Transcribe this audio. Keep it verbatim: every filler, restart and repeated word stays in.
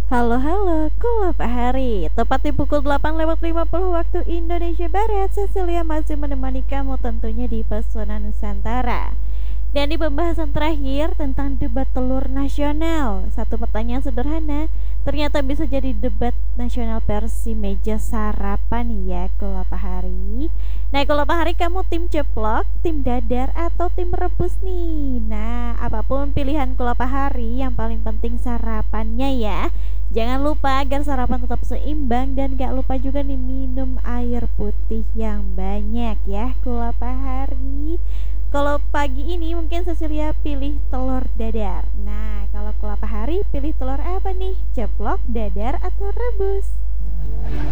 Halo halo, Kula Pak Hari. Tepat di pukul delapan lewat lima puluh waktu Indonesia Barat, Cecilia masih menemani kamu tentunya di Pesona Nusantara. Dan di pembahasan terakhir tentang debat telur nasional, satu pertanyaan sederhana ternyata bisa jadi debat nasional versi meja sarapan ya, Kula Pak Hari. Nah, Kula Pak Hari, kamu tim ceplok, tim dadar, atau tim rebus nih? Nah, apapun pilihan Kula Pak Hari, yang paling penting sarapannya ya. Jangan lupa agar sarapan tetap seimbang dan gak lupa juga nih minum air putih yang banyak ya, Kula Pak Hari. Kalau pagi ini mungkin Cecilia pilih telur dadar. Nah, kalau Kula Pak Hari pilih telur apa nih? Ceplok, dadar, atau rebus?